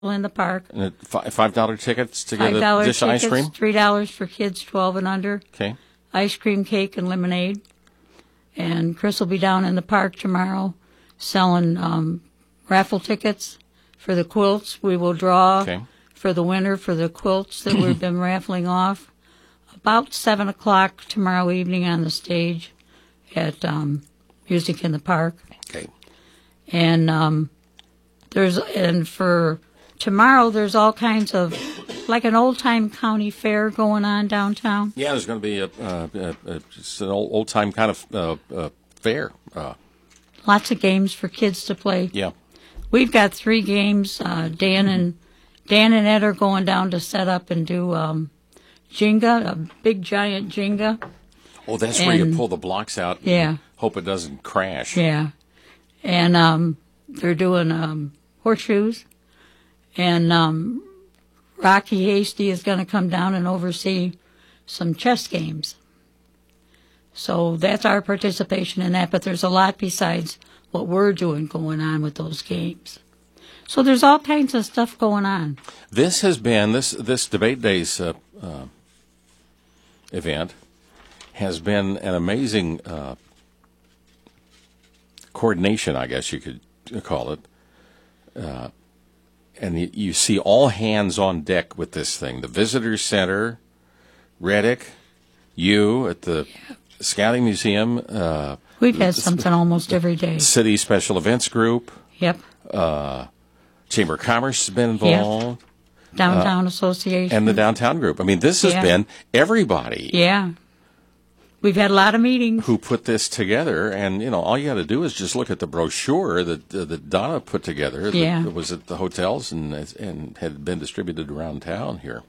in the park. And $5 tickets to get a $5 dish of ice tickets, cream? $3 for kids 12 and under. Okay. Ice cream, cake, and lemonade. And Chris will be down in the park tomorrow selling raffle tickets for the quilts. We will draw for the winner for the quilts that we've been raffling off about 7 o'clock tomorrow evening on the stage at Music in the Park. Okay. And for tomorrow, there's all kinds of, like an old-time county fair going on downtown. Yeah, there's going to be just an old-time kind of fair. Lots of games for kids to play. Yeah. We've got 3 games. Dan and Ed are going down to set up and do Jenga, a big giant Jenga. Oh, that's where you pull the blocks out and hope it doesn't crash. Yeah. And they're doing horseshoes. And Rocky Hasty is going to come down and oversee some chess games. So that's our participation in that, but there's a lot besides what we're doing going on with those games. So there's all kinds of stuff going on. This has been, this Debate Days event has been an amazing coordination, I guess you could call it. And you see all hands on deck with this thing. The Visitors Center, Reddick, you at the Scouting Museum. We've had something almost every day. City Special Events Group. Yep. Chamber of Commerce has been involved. Yep. Downtown Association. And the Downtown Group. I mean, this has been everybody. Yeah. We've had a lot of meetings. Who put this together, and, all you got to do is just look at the brochure that Donna put together that was at the hotels and had been distributed around town here.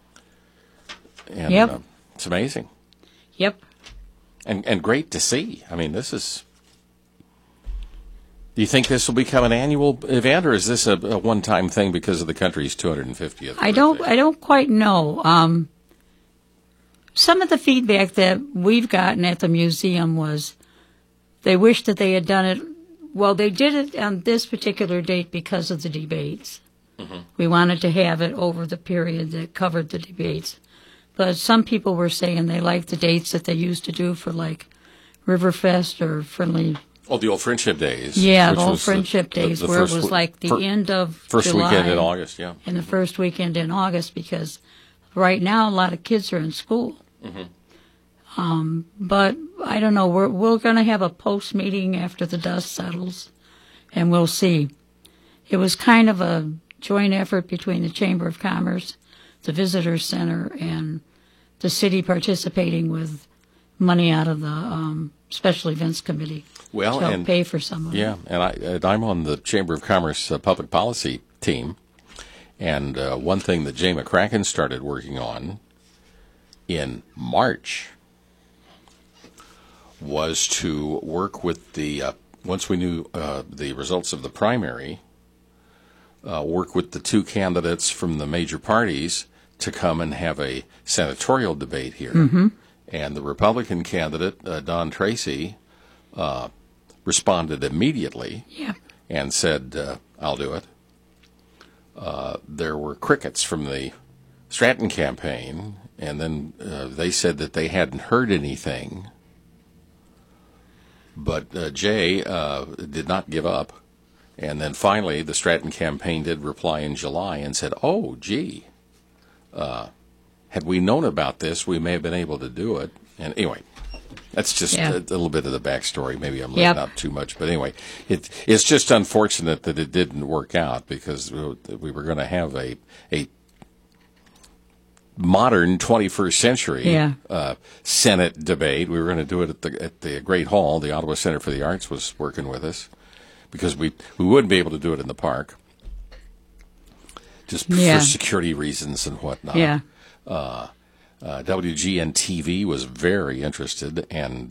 And it's amazing. Yep. And great to see. I mean, this is... Do you think this will become an annual event, or is this a one-time thing because of the country's 250th birthday? I don't quite know. Some of the feedback that we've gotten at the museum was they wish that they had done it. Well, they did it on this particular date because of the debates. Mm-hmm. We wanted to have it over the period that covered the debates. But some people were saying they liked the dates that they used to do for, like, Riverfest or Friendly... Oh, the old Friendship Days. Yeah, the old Friendship Days, where it was like the end of first July weekend in August, yeah. And the first weekend in August, because right now a lot of kids are in school. Mm-hmm. But I don't know. We're going to have a post meeting after the dust settles, and we'll see. It was kind of a joint effort between the Chamber of Commerce, the Visitors Center, and the city participating with money out of the Special Events Committee to help pay for some of it. Yeah, and I'm on the Chamber of Commerce public policy team, and one thing that Jay McCracken started working on in March was to work with the, once we knew the results of the primary, work with the 2 candidates from the major parties to come and have a senatorial debate here. Mm-hmm. And the Republican candidate, Don Tracy, responded immediately and said, I'll do it. There were crickets from the Stratton campaign, and then they said that they hadn't heard anything. But Jay did not give up. And then finally, the Stratton campaign did reply in July and said, oh, gee, had we known about this, we may have been able to do it. And anyway, that's just a little bit of the backstory. Maybe I'm letting out too much. But anyway, it's just unfortunate that it didn't work out, because we were going to have a modern 21st century Senate debate. We were going to do it at the Great Hall. The Ottawa Center for the Arts was working with us, because we wouldn't be able to do it in the park, just for security reasons and whatnot. Yeah. WGN-TV was very interested and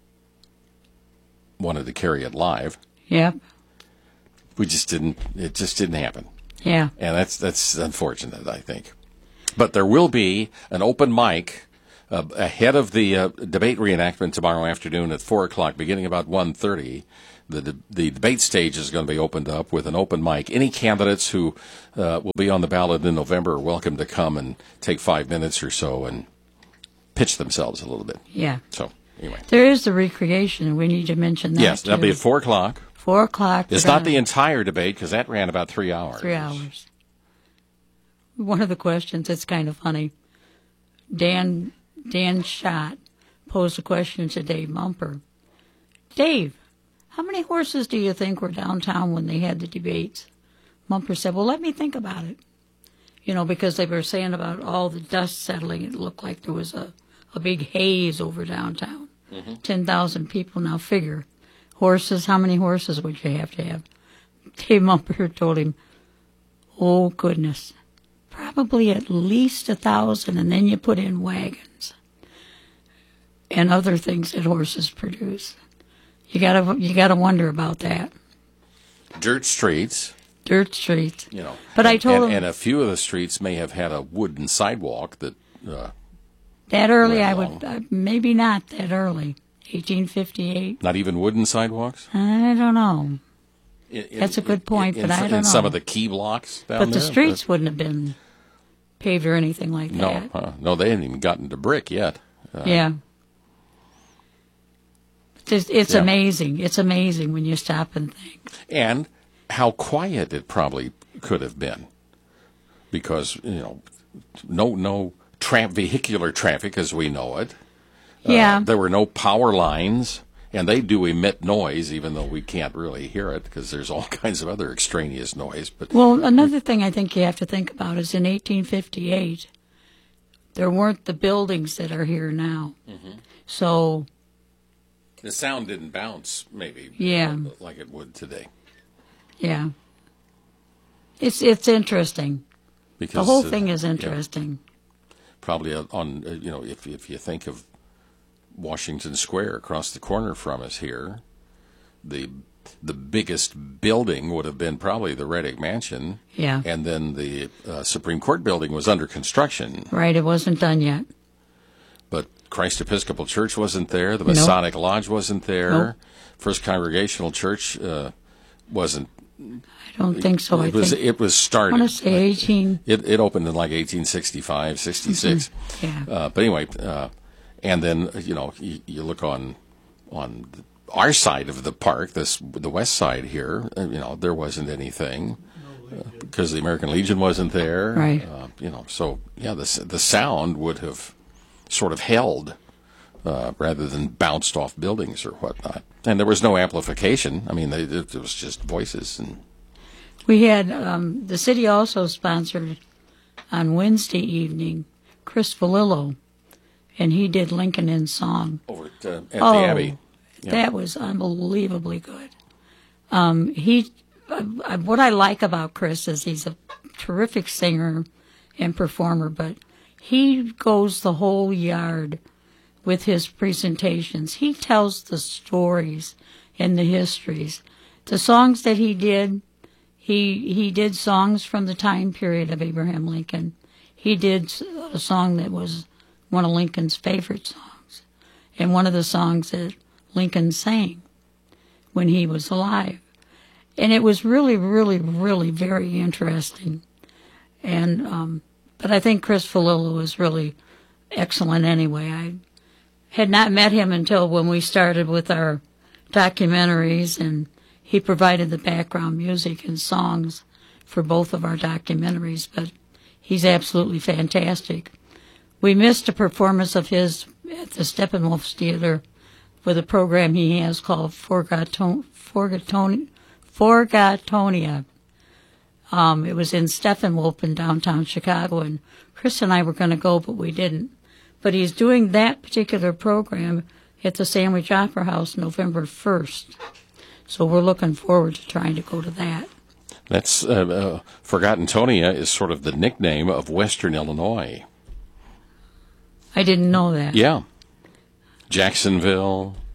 wanted to carry it live. Yep. It just didn't happen. Yeah. And that's unfortunate, I think. But there will be an open mic Ahead of the debate reenactment tomorrow afternoon at 4 o'clock, beginning about 1:30, the debate stage is going to be opened up with an open mic. Any candidates who will be on the ballot in November are welcome to come and take 5 minutes or so and pitch themselves a little bit. Yeah. So, anyway. There is the recreation. We need to mention that. Yes, that'll be at 4 o'clock. 4 o'clock. It's not the entire debate because that ran about 3 hours. 3 hours. One of the questions, it's kind of funny. Dan Schott posed a question to Dave Mumper. Dave, how many horses do you think were downtown when they had the debates? Mumper said, well, let me think about it. You know, because they were saying about all the dust settling, it looked like there was a big haze over downtown. 10,000 people. Now figure, horses, how many horses would you have to have? Dave Mumper told him, oh, goodness, probably at least 1,000, and then you put in wagons and other things that horses produce. You gotta wonder about that. Dirt streets. You know. But I told him, and a few of the streets may have had a wooden sidewalk that. That early, I would maybe not that early. 1858. Not even wooden sidewalks. I don't know. That's a good point, but I don't know. In some of the key blocks down there. But the streets wouldn't have been paved or anything like that. No, they hadn't even gotten to brick yet. Yeah. It's amazing. It's amazing when you stop and think. And how quiet it probably could have been. Because, no vehicular traffic as we know it. Yeah. There were no power lines. And they do emit noise, even though we can't really hear it, because there's all kinds of other extraneous noise. But well, another thing I think you have to think about is in 1858, there weren't the buildings that are here now. So the sound didn't bounce, maybe, like it would today. Yeah. It's interesting. Because the whole thing is interesting. Probably on, if you think of Washington Square across the corner from us here, the biggest building would have been probably the Reddick Mansion. Yeah. And then the Supreme Court building was under construction. Right, it wasn't done yet. But Christ Episcopal Church wasn't there. The Masonic Lodge wasn't there. Nope. First Congregational Church wasn't. I don't think so. It was started. I want to say 18. It opened in like 1865, 66. Yeah. But anyway. And then, you look on our side of the park, the west side here, there wasn't anything because the American Legion wasn't there. Right. So, the sound would have sort of held rather than bounced off buildings or whatnot. And there was no amplification. I mean, it was just voices. And we had, the city also sponsored on Wednesday evening, Chris Valillo. And he did Lincoln in Song. Over at the Abbey. Yeah. That was unbelievably good. What I like about Chris is he's a terrific singer and performer, but he goes the whole yard with his presentations. He tells the stories and the histories. The songs that he did, he did songs from the time period of Abraham Lincoln. He did a song that was one of Lincoln's favorite songs, and one of the songs that Lincoln sang when he was alive. And it was really, really, really very interesting. And but I think Chris Valillo is really excellent anyway. I had not met him until when we started with our documentaries, and he provided the background music and songs for both of our documentaries, but he's absolutely fantastic. We missed a performance of his at the Steppenwolf's Theater with a program he has called Forgatonia. It was in Steppenwolf in downtown Chicago, and Chris and I were going to go, but we didn't. But he's doing that particular program at the Sandwich Opera House November 1st. So we're looking forward to trying to go to that. That's Forgatonia is sort of the nickname of Western Illinois. I didn't know that. Yeah. Jacksonville,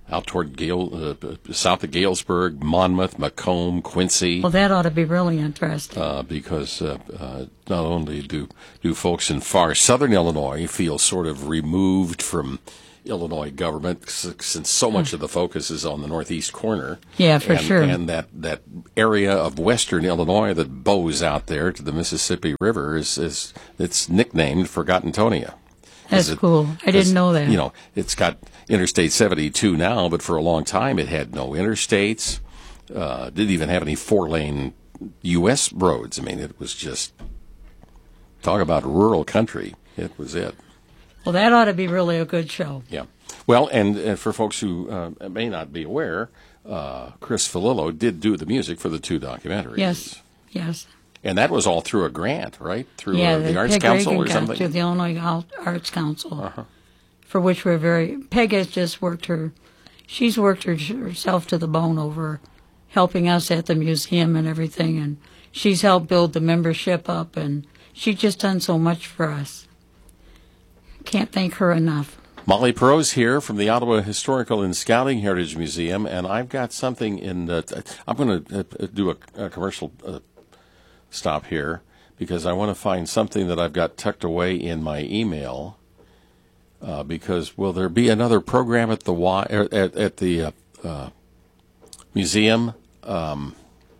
out toward south of Galesburg, Monmouth, Macomb, Quincy. Well, that ought to be really interesting. Because not only do folks in far southern Illinois feel sort of removed from Illinois government, since so much of the focus is on the northeast corner. Yeah, for sure. And that area of western Illinois that bows out there to the Mississippi River is it's nicknamed Forgottentonia. That's cool. I didn't know that. You know, it's got Interstate 72 now, but for a long time it had no interstates. Didn't even have any 4-lane U.S. roads. I mean, it was just, talk about rural country. It was it. Well, that ought to be really a good show. Yeah. Well, and for folks who may not be aware, Chris Filillo did do the music for the 2 documentaries. Yes. And that was all through a grant, right? Through the Arts Peg Council Reagan or something? Through the Illinois Arts Council, for which we're Peg has just she's worked herself to the bone over helping us at the museum and everything, and she's helped build the membership up, and she's just done so much for us. Can't thank her enough. Molly Perot's here from the Ottawa Historical and Scouting Heritage Museum, and I've got something I'm going to do a commercial stop here because I want to find something that I've got tucked away in my email. Because will there be another program at the museum on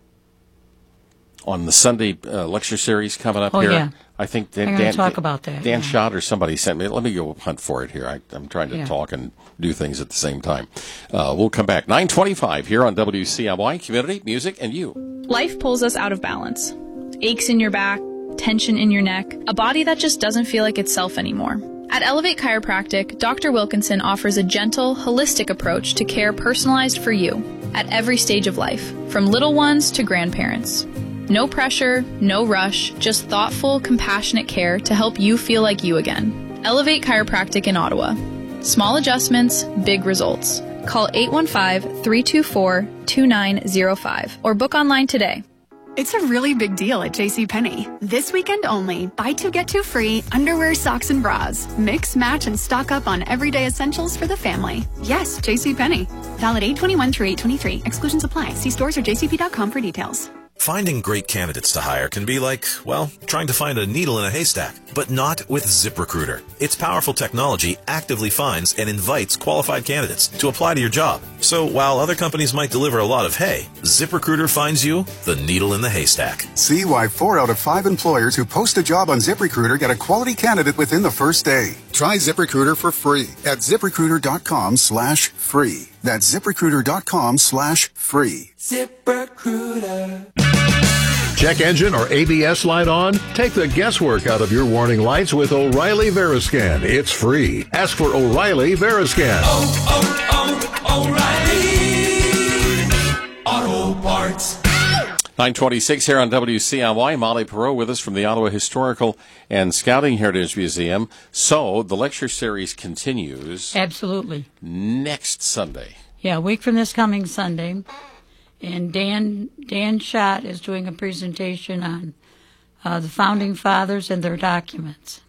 the Sunday lecture series coming up here? Yeah. I think I'm going to talk about that. Dan Schott or somebody sent me. Let me go hunt for it here. I'm trying to talk and do things at the same time. We'll come back. 9:25 here on WCMY Community Music and You. Life pulls us out of balance. Aches in your back, tension in your neck, a body that just doesn't feel like itself anymore. At Elevate Chiropractic, Dr. Wilkinson offers a gentle, holistic approach to care personalized for you at every stage of life, from little ones to grandparents. No pressure, no rush, just thoughtful, compassionate care to help you feel like you again. Elevate Chiropractic in Ottawa. Small adjustments, big results. Call 815-324-2905 or book online today. It's a really big deal at JCPenney. This weekend only, buy 2 get 2 free underwear, socks, and bras. Mix, match, and stock up on everyday essentials for the family. Yes, JCPenney. Valid 8/21 through 8/23. Exclusions apply. See stores or jcp.com for details. Finding great candidates to hire can be like, well, trying to find a needle in a haystack, but not with ZipRecruiter. Its powerful technology actively finds and invites qualified candidates to apply to your job. So while other companies might deliver a lot of hay, ZipRecruiter finds you the needle in the haystack. See why 4 out of 5 employers who post a job on ZipRecruiter get a quality candidate within the first day. Try ZipRecruiter for free at ZipRecruiter.com/free. That's ZipRecruiter.com/free. ZipRecruiter. Check engine or ABS light on? Take the guesswork out of your warning lights with O'Reilly Veriscan. It's free. Ask for O'Reilly Veriscan. O'Reilly Auto Parts. 9:26 here on WCMY. Molly Perot with us from the Ottawa Historical and Scouting Heritage Museum. So the lecture series continues. Absolutely. Next Sunday. Yeah, a week from this coming Sunday. And Dan Schott is doing a presentation on the Founding Fathers and their documents.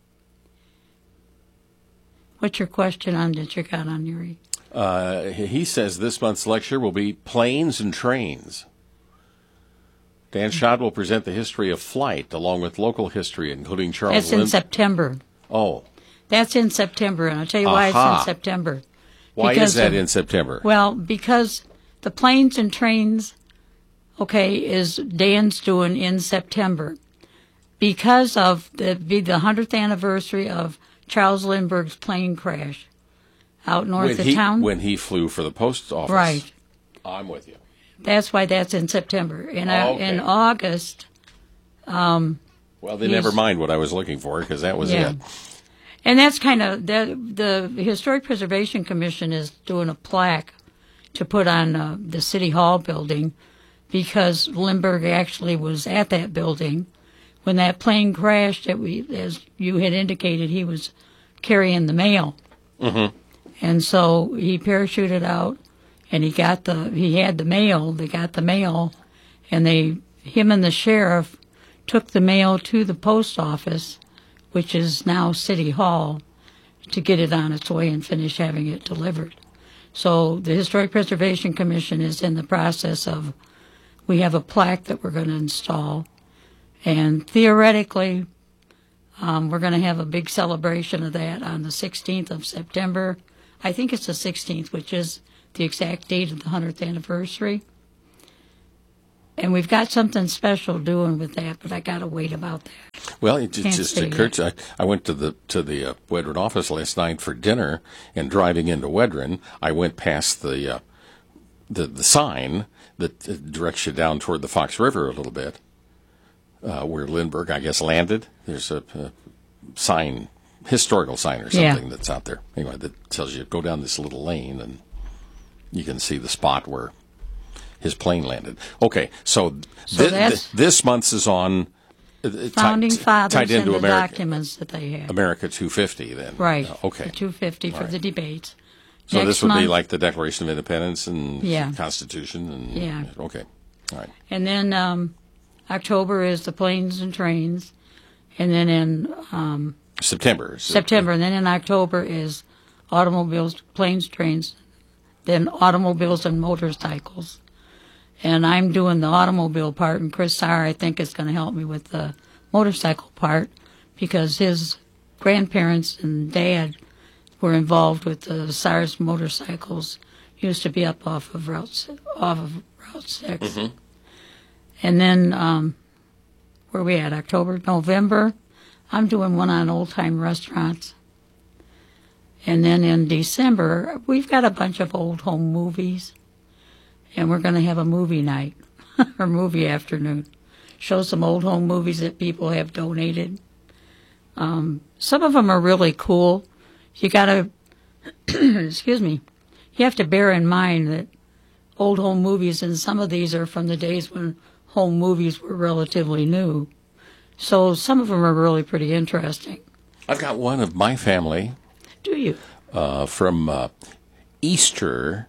What's your question on that you got on your He says this month's lecture will be Planes and Trains. Dan Schott will present the history of flight along with local history, including Charles That's in September. Oh. That's in September, and I'll tell you why it's in September. Why is that in September? Well, because the Planes and Trains, is Dan's doing in September. Because of the 100th anniversary of Charles Lindbergh's plane crash out north of town. When he flew for the post office. Right. I'm with you. That's why that's in September. In August... well, then never mind what I was looking for, because that was it. And that's kind of... The Historic Preservation Commission is doing a plaque to put on the City Hall building, because Lindbergh actually was at that building when that plane crashed. As you had indicated, he was carrying the mail, and so he parachuted out, and he had the mail. They got the mail, and him and the sheriff took the mail to the post office, which is now City Hall, to get it on its way and finish having it delivered. So the Historic Preservation Commission is in the process of, we have a plaque that we're going to install. And theoretically, we're going to have a big celebration of that on the 16th of September. I think it's the 16th, which is the exact date of the 100th anniversary. And we've got something special doing with that, but I got to wait about that. Well, it just occurred to me. I went to the Wedren office last night for dinner, and driving into Wedren, I went past the sign that directs you down toward the Fox River a little bit, where Lindbergh, I guess, landed. There's a sign, historical sign or something that's out there. Anyway, that tells you go down this little lane, and you can see the spot where his plane landed. Okay, so this month's is on Founding Fathers tied into and the documents that they have. America 250, then. Right. Okay. The 250 for the debates. So Next this would month, be like the Declaration of Independence and Yeah. Constitution. And, Yeah. Okay. All right. And then October is the planes and trains. And then in September. And then in October is automobiles, planes, trains, then automobiles and motorcycles. And I'm doing the automobile part, and Chris Sarr, I think, is going to help me with the motorcycle part, because his grandparents and dad were involved with the Sarr's motorcycles. Used to be up off of Route 6. Mm-hmm. And then, where are we at? October, November, I'm doing one on old-time restaurants. And then in December, we've got a bunch of old home movies. And we're going to have a movie night, or movie afternoon. Show some old home movies that people have donated. Some of them are really cool. You got to, excuse me, you have to bear in mind that old home movies, and some of these are from the days when home movies were relatively new. So some of them are really pretty interesting. I've got one of my family. Do you? From Easter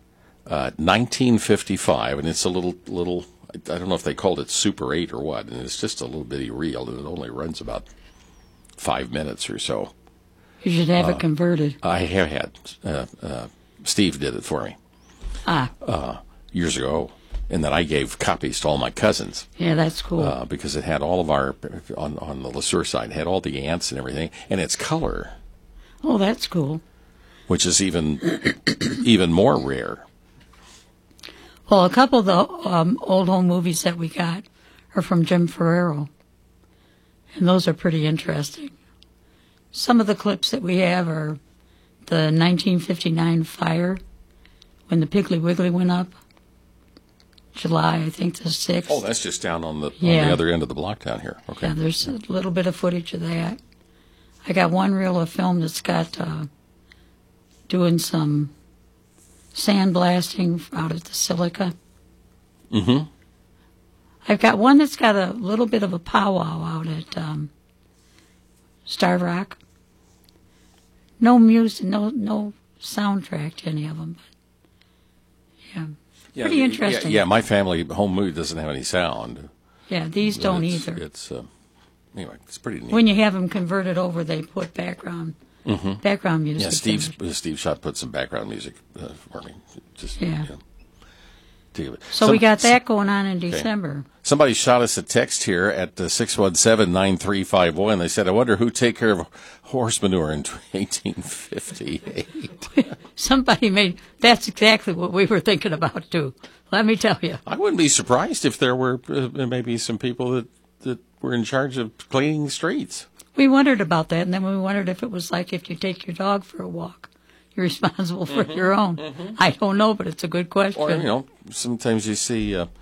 1955, and it's a little, I don't know if they called it Super 8 or what, and it's just a little bitty reel, and it only runs about 5 minutes or so. You should have it converted. I have had. Steve did it for me. Years ago, and then I gave copies to all my cousins. Yeah, that's cool. Because it had all of our, on the LeSueur side, it had all the ants and everything, and it's color. Oh, that's cool. Which is even more rare. Well, a couple of the old home movies that we got are from Jim Ferrero, and those are pretty interesting. Some of the clips that we have are the 1959 fire, when the Piggly Wiggly went up, July, I think, the 6th. Oh, that's just down on the other end of the block down here. Okay. Yeah, there's a little bit of footage of that. I got one reel of film that's got doing some sandblasting out at the Silica. Mm-hmm. I've got one that's got a little bit of a powwow out at Starved Rock. No music, no soundtrack to any of them, but pretty interesting. Yeah, my family home movie doesn't have any sound. Yeah, these don't either. It's anyway, it's pretty neat. When you have them converted over, they put background music. Yeah, Steve Schott put some background music for me. So we got that going on in December. Somebody shot us a text here at 617-9351. They said, I wonder who take care of horse manure in 1858. That's exactly what we were thinking about, too. Let me tell you. I wouldn't be surprised if there were maybe some people that were in charge of cleaning streets. We wondered about that, and then we wondered if it was like if you take your dog for a walk, you're responsible for your own. Mm-hmm. I don't know, but it's a good question. Or, sometimes you see, I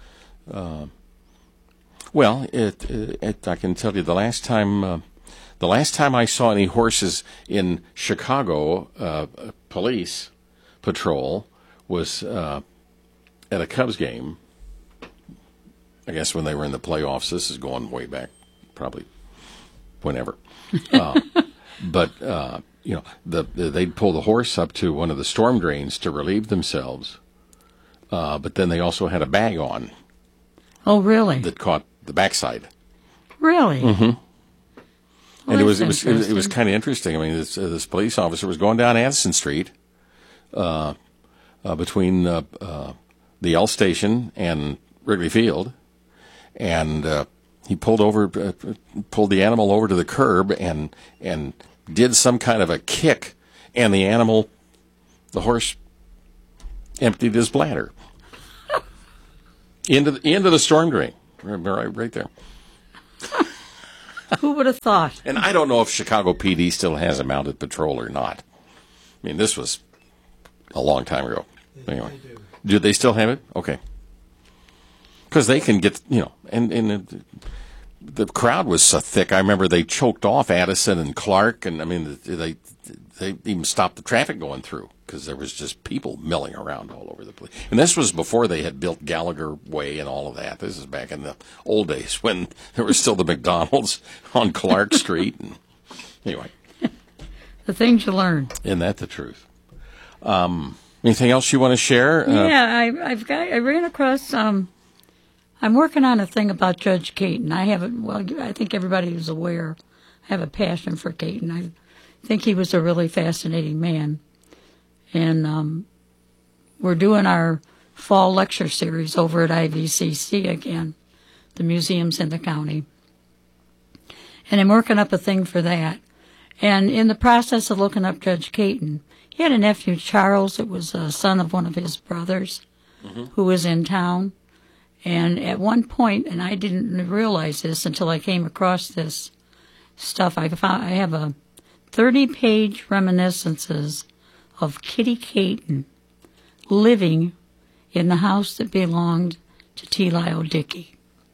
can tell you the last time I saw any horses in Chicago police patrol was at a Cubs game. I guess when they were in the playoffs. This is going way back, probably whenever. But they'd pull the horse up to one of the storm drains to relieve themselves. But then they also had a bag on. Oh, really? That caught the backside. Really? Mm-hmm. Well, and it was kind of interesting. I mean, this police officer was going down Addison Street, between the L station and Wrigley Field, and he pulled the animal over to the curb and did some kind of a kick, and the horse emptied his bladder into the storm drain, right there. Who would have thought? And I don't know if Chicago PD still has a mounted patrol or not. I mean, this was a long time ago. Anyway, do they still have it? Okay, because they can get, and the crowd was so thick. I remember they choked off Addison and Clark, and I mean they even stopped the traffic going through because there was just people milling around all over the place. And this was before they had built Gallagher Way and all of that. This is back in the old days when there was still the McDonald's on Clark Street. And anyway, the things you learn. Isn't that the truth? Anything else you want to share? Yeah, I ran across. I'm working on a thing about Judge Caton. I think everybody is aware. I have a passion for Caton. I think he was a really fascinating man. And we're doing our fall lecture series over at IVCC again, the museums in the county. And I'm working up a thing for that. And in the process of looking up Judge Caton, he had a nephew, Charles, that was a son of one of his brothers, who was in town. And at one point, and I didn't realize this until I came across this stuff, I have a 30-page reminiscences of Kitty Caton living in the house that belonged to T. Lyle Dickey.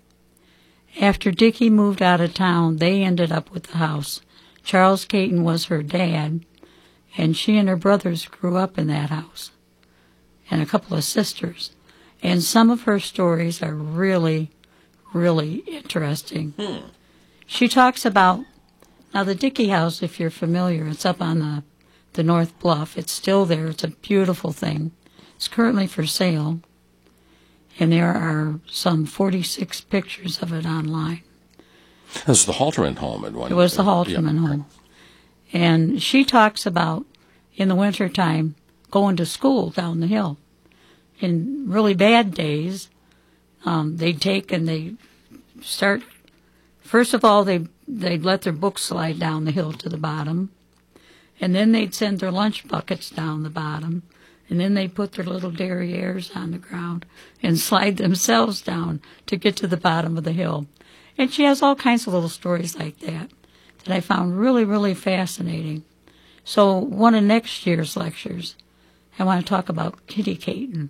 After Dickey moved out of town, they ended up with the house. Charles Caton was her dad, and she and her brothers grew up in that house, and a couple of sisters. And some of her stories are really, really interesting. She talks about, now the Dickey house, if you're familiar, it's up on the North Bluff. It's still there. It's a beautiful thing. It's currently for sale, and there are some 46 pictures of it online. It was the Halterman home at one. It was the Halterman home. And she talks about, in the wintertime, going to school down the hill. In really bad days, they'd take and they start, first of all, they'd let their books slide down the hill to the bottom, and then they'd send their lunch buckets down the bottom, and then they'd put their little derrieres on the ground and slide themselves down to get to the bottom of the hill. And she has all kinds of little stories like that I found really, really fascinating. So one of next year's lectures, I want to talk about Kitty Caton.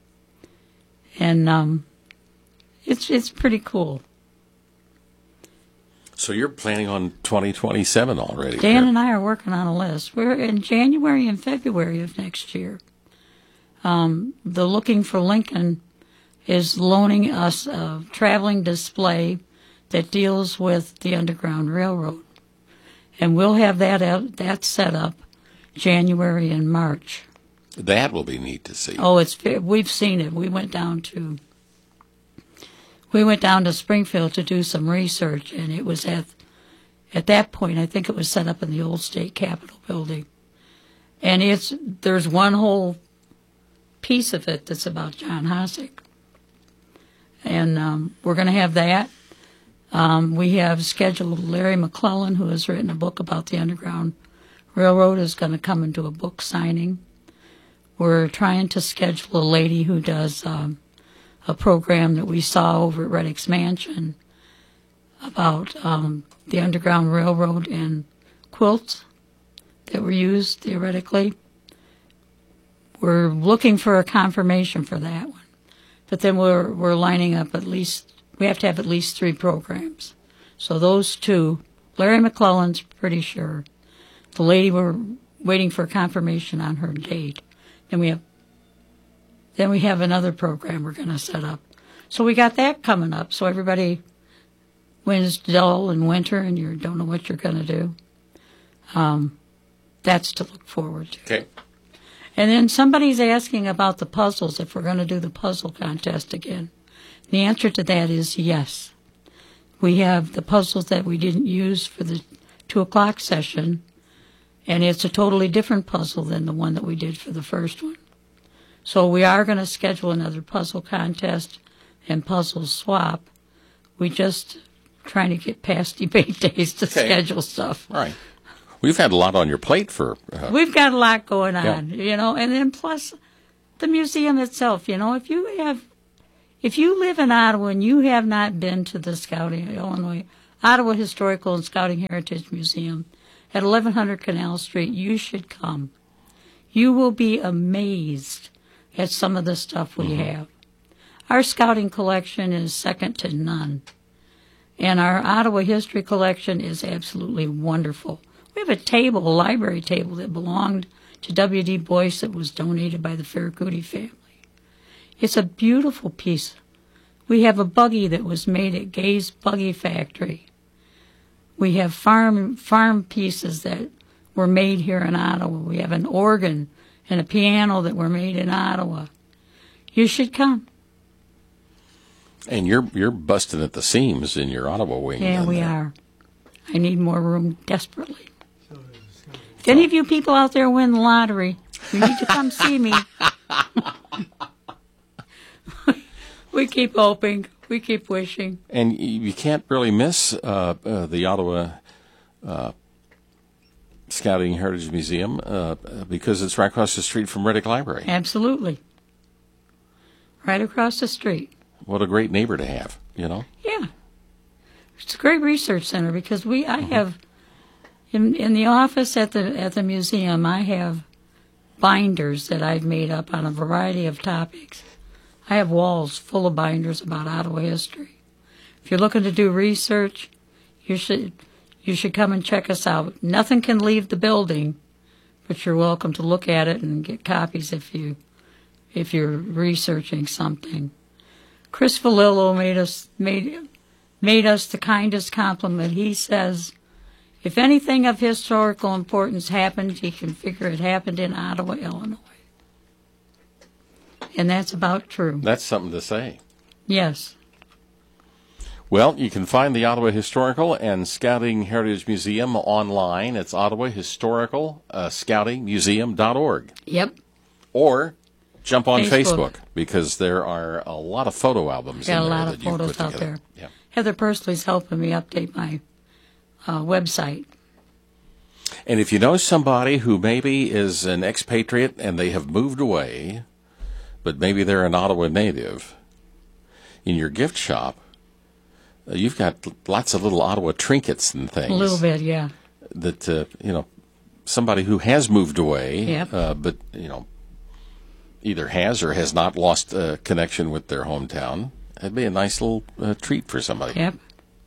And it's pretty cool. So you're planning on 2027 already? Dan and I are working on a list. We're in January and February of next year. The Looking for Lincoln is loaning us a traveling display that deals with the Underground Railroad. And we'll have that set up January and March. That will be neat to see. Oh, we've seen it. We went down to Springfield to do some research, and it was at that point, I think it was set up in the old state capitol building. And there's one whole piece of it that's about John Hossack. And we're going to have that. We have scheduled Larry McClellan, who has written a book about the Underground Railroad, is going to come and do a book signing. We're trying to schedule a lady who does a program that we saw over at Reddick's Mansion about the Underground Railroad and quilts that were used theoretically. We're looking for a confirmation for that one. But then we're lining up we have to have at least 3 programs. So those 2, Larry McClellan's pretty sure. The lady, we're waiting for confirmation on her date. Then we have another program we're going to set up. So we got that coming up. So everybody, when it's dull in winter and you don't know what you're going to do, that's to look forward to. Okay. And then somebody's asking about the puzzles, if we're going to do the puzzle contest again. The answer to that is yes. We have the puzzles that we didn't use for the 2 o'clock session, and it's a totally different puzzle than the one that we did for the first one. So we are going to schedule another puzzle contest and puzzle swap. We just trying to get past debate days to schedule stuff. All right. We've had a lot on your plate for... We've got a lot going on, and then plus the museum itself, if you live in Ottawa and you have not been to the Ottawa Historical and Scouting Heritage Museum at 1100 Canal Street, you should come. You will be amazed at some of the stuff we have. Our scouting collection is second to none. And our Ottawa history collection is absolutely wonderful. We have a library table that belonged to W.D. Boyce that was donated by the Ferracuti family. It's a beautiful piece. We have a buggy that was made at Gay's Buggy Factory. We have farm pieces that were made here in Ottawa. We have an organ and a piano that were made in Ottawa. You should come. And you're busting at the seams in your Ottawa wing. Yeah, we are. I need more room desperately. If any of you people out there win the lottery, you need to come see me. We keep hoping. We keep wishing. And you can't really miss the Ottawa Scouting Heritage Museum because it's right across the street from Riddick Library. Absolutely. Right across the street. What a great neighbor to have, Yeah. It's a great research center because I have, in the office at the museum, I have binders that I've made up on a variety of topics. I have walls full of binders about Ottawa history. If you're looking to do research, you should come and check us out. Nothing can leave the building, but you're welcome to look at it and get copies if you're researching something. Chris Valillo made us the kindest compliment. He says, if anything of historical importance happened, he can figure it happened in Ottawa, Illinois. And that's about true. That's something to say. Yes. Well, you can find the Ottawa Historical and Scouting Heritage Museum online. It's Ottawa Historical Scouting Museum.org. Yep. Or jump on Facebook because there are a lot of photo albums. Got a lot of photos out there. Yeah. Heather Pursley's helping me update my website. And if you know somebody who maybe is an expatriate and they have moved away, but maybe they're an Ottawa native, in your gift shop, you've got lots of little Ottawa trinkets and things. A little bit, yeah. That, somebody who has moved away, yep. But, either has or has not lost a connection with their hometown, it'd be a nice little treat for somebody. Yep.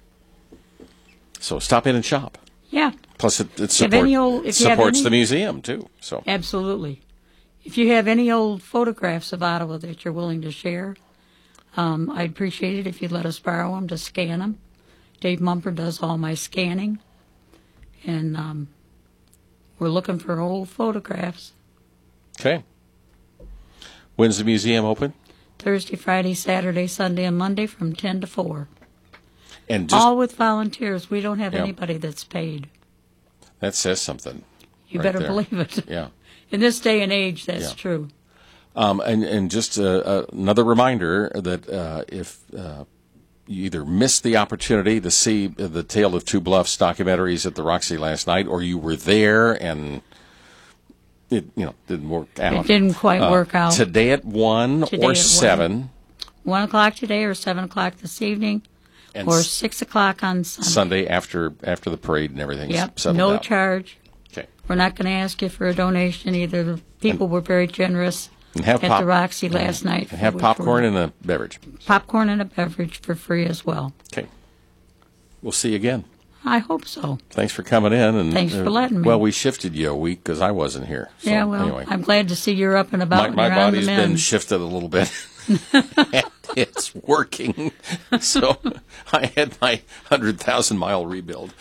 So stop in and shop. Yeah. Plus, it supports the museum, too. So absolutely. If you have any old photographs of Ottawa that you're willing to share, I'd appreciate it if you'd let us borrow them to scan them. Dave Mumford does all my scanning. And we're looking for old photographs. Okay. When's the museum open? Thursday, Friday, Saturday, Sunday, and Monday from 10 to 4. And all with volunteers. We don't have anybody that's paid. That says something. You better believe it. Yeah. In this day and age, that's true. And just another reminder that if you either missed the opportunity to see the Tale of Two Bluffs documentaries at the Roxy last night, or you were there and it didn't work out. It didn't quite work out. Today at 1 or 7. 1 o'clock today or 7 o'clock this evening. And or 6 o'clock on Sunday. Sunday after the parade and everything. Yep, settled no out. charge. Okay. We're not going to ask you for a donation either. The people were very generous at the Roxy last night. And have popcorn and a beverage. Popcorn and a beverage for free as well. Okay. We'll see you again. I hope so. Thanks for coming in. And thanks for letting me. Well, we shifted you a week because I wasn't here. So, yeah, well, anyway. I'm glad to see you're up and about. My body's been been shifted a little bit. It's working. So I had my 100,000-mile rebuild.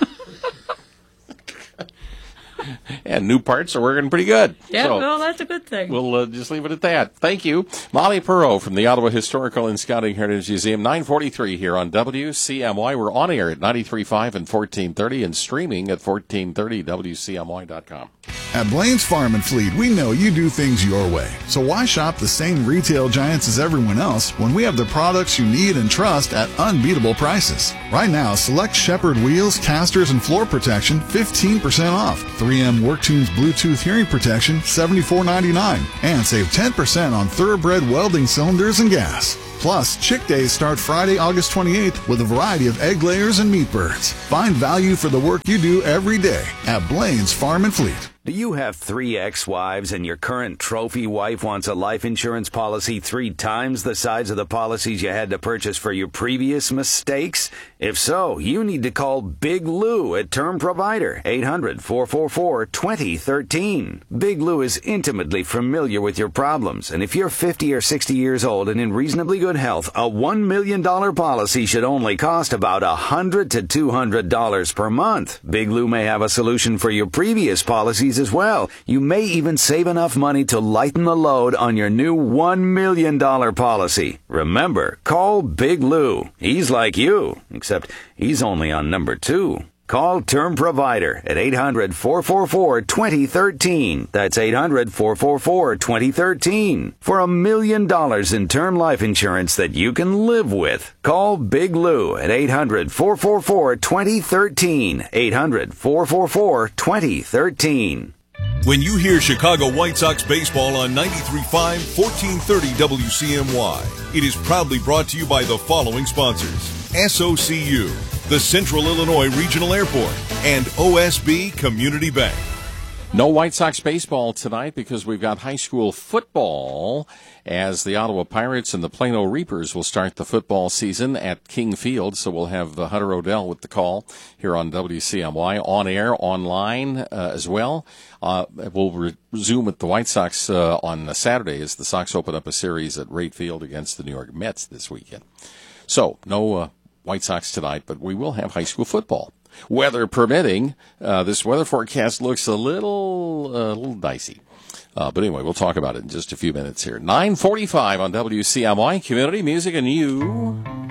And new parts are working pretty good. Yeah, so well, that's a good thing. We'll just leave it at that. Thank you. Molly Perot from the Ottawa Historical and Scouting Heritage Museum, 943 here on WCMY. We're on air at 93.5 and 1430 and streaming at 1430WCMY.com. At Blaine's Farm and Fleet, we know you do things your way. So why shop the same retail giants as everyone else when we have the products you need and trust at unbeatable prices? Right now, select Shepherd wheels, casters, and floor protection 15% off. 3M WorkTunes Bluetooth hearing protection $74.99. And save 10% on Thoroughbred welding cylinders and gas. Plus, Chick Days start Friday, August 28th with a variety of egg layers and meat birds. Find value for the work you do every day at Blaine's Farm and Fleet. Do you have 3 ex-wives and your current trophy wife wants a life insurance policy 3 times the size of the policies you had to purchase for your previous mistakes? If so, you need to call Big Lou at Term Provider, 800-444-2013. Big Lou is intimately familiar with your problems, and if you're 50 or 60 years old and in reasonably good health, a $1 million policy should only cost about $100 to $200 per month. Big Lou may have a solution for your previous policies as well. You may even save enough money to lighten the load on your new $1 million policy. Remember, call Big Lou. He's like you, except he's only on number 2. Call Term Provider at 800-444-2013. That's 800-444-2013. For $1 million in term life insurance that you can live with. Call Big Lou at 800-444-2013. 800-444-2013. When you hear Chicago White Sox baseball on 93.5, 1430 WCMY, it is proudly brought to you by the following sponsors: SOCU, the Central Illinois Regional Airport, and OSB Community Bank. No White Sox baseball tonight because we've got high school football, as the Ottawa Pirates and the Plano Reapers will start the football season at King Field. So we'll have Hunter O'Dell with the call here on WCMY, on air, online as well. We'll resume with the White Sox on Saturday as the Sox open up a series at Wright Field against the New York Mets this weekend. So no White Sox tonight, but we will have high school football. Weather permitting, this weather forecast looks a little dicey. But anyway, we'll talk about it in just a few minutes here. 9:45 on WCMY, Community Music and You.